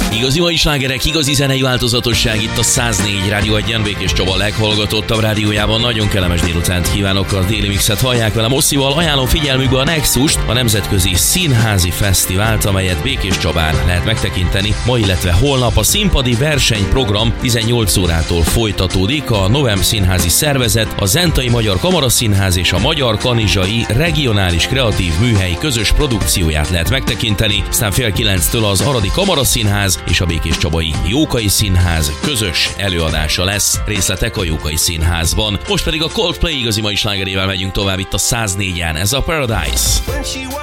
Igazi mai slágerek, igazi zenei változatosság itt a 104 Rádió 1-en, Békés Csaba leghallgatottabb rádiójában. Nagyon kellemes délutánt kívánok, a Déli Mixet hallják velem Osszival. Ajánlom figyelmükbe a Nexust, a nemzetközi színházi fesztivált, amelyet Békés Csabán lehet megtekinteni. Ma, illetve holnap a színpadi versenyprogram 18 órától folytatódik. A November Színházi Szervezet, a Zentai Magyar Kamaraszínház és a Magyar Kanizsai Regionális Kreatív Műhely közös produkcióját lehet megtekinteni. Aztán 8:30-től az Aradi Kamaraszínház és a Békéscsabai Jókai Színház közös előadása lesz. Részletek a Jókai Színházban. Most pedig a Coldplay igazi mai slágerével megyünk tovább itt a 104-en. Ez a Paradise.